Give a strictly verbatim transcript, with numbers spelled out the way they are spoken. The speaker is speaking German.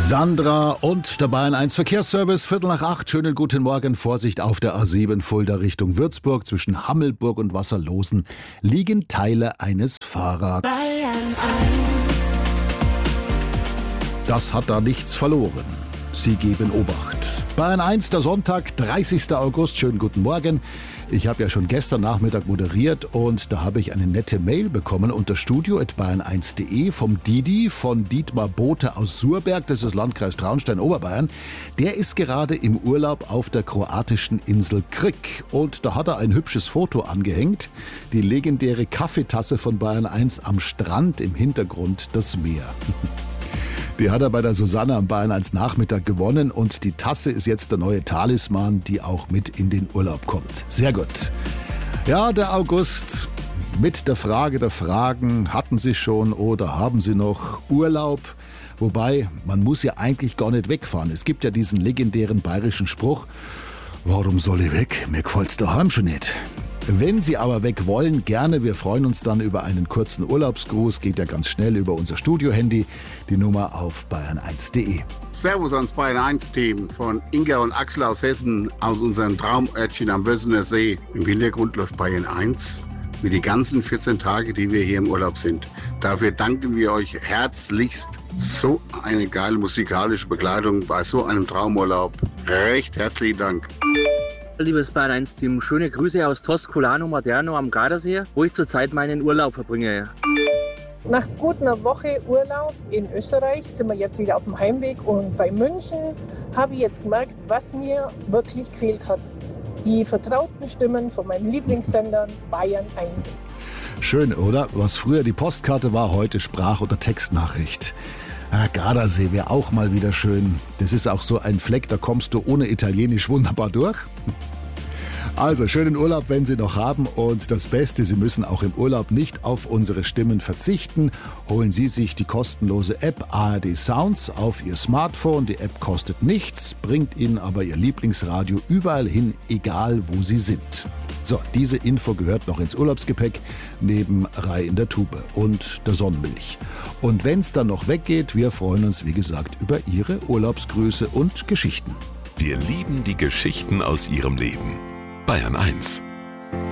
Sandra und der Bayern eins Verkehrsservice, Viertel nach acht. Schönen guten Morgen. Vorsicht auf der A sieben Fulda Richtung Würzburg. Zwischen Hammelburg und Wasserlosen liegen Teile eines Fahrrads. Bayern eins. Das hat da nichts verloren. Sie geben Obacht. Bayern eins, der Sonntag, dreißigster August. Schönen guten Morgen. Ich habe ja schon gestern Nachmittag moderiert und da habe ich eine nette Mail bekommen unter studio at bayern eins punkt de vom Didi, von Dietmar Bote aus Surberg, das ist Landkreis Traunstein-Oberbayern. Der ist gerade im Urlaub auf der kroatischen Insel Krk und da hat er ein hübsches Foto angehängt. Die legendäre Kaffeetasse von Bayern eins am Strand, im Hintergrund das Meer. Die hat er bei der Susanne am Bayern eins Nachmittag gewonnen und die Tasse ist jetzt der neue Talisman, die auch mit in den Urlaub kommt. Sehr gut. Ja, der August mit der Frage der Fragen. Hatten Sie schon oder haben Sie noch Urlaub? Wobei, man muss ja eigentlich gar nicht wegfahren. Es gibt ja diesen legendären bayerischen Spruch: Warum soll ich weg? Mir gefällt's daheim schon nicht. Wenn Sie aber weg wollen, gerne. Wir freuen uns dann über einen kurzen Urlaubsgruß. Geht ja ganz schnell über unser Studio-Handy. Die Nummer auf bayern eins punkt de. Servus ans Bayern eins Team von Inga und Axel aus Hessen, aus unserem Traumörtchen am Wössener See. Im Hintergrund läuft Bayern eins mit den ganzen vierzehn Tage, die wir hier im Urlaub sind. Dafür danken wir euch herzlichst. So eine geile musikalische Begleitung bei so einem Traumurlaub. Recht herzlichen Dank. Liebes Bayern eins Team, schöne Grüße aus Toscolano Maderno am Gardasee, wo ich zurzeit meinen Urlaub verbringe. Nach gut einer Woche Urlaub in Österreich sind wir jetzt wieder auf dem Heimweg und bei München habe ich jetzt gemerkt, was mir wirklich gefehlt hat. Die vertrauten Stimmen von meinen Lieblingssendern Bayern eins. Schön, oder? Was früher die Postkarte war, heute Sprach- oder Textnachricht. Ah, Gardasee wäre auch mal wieder schön. Das ist auch so ein Fleck, da kommst du ohne Italienisch wunderbar durch. Also, schönen Urlaub, wenn Sie noch haben. Und das Beste, Sie müssen auch im Urlaub nicht auf unsere Stimmen verzichten. Holen Sie sich die kostenlose App A R D Sounds auf Ihr Smartphone. Die App kostet nichts, bringt Ihnen aber Ihr Lieblingsradio überall hin, egal wo Sie sind. So, diese Info gehört noch ins Urlaubsgepäck, neben Rei in der Tube und der Sonnenmilch. Und wenn es dann noch weggeht, wir freuen uns, wie gesagt, über Ihre Urlaubsgrüße und Geschichten. Wir lieben die Geschichten aus Ihrem Leben. Bayern eins.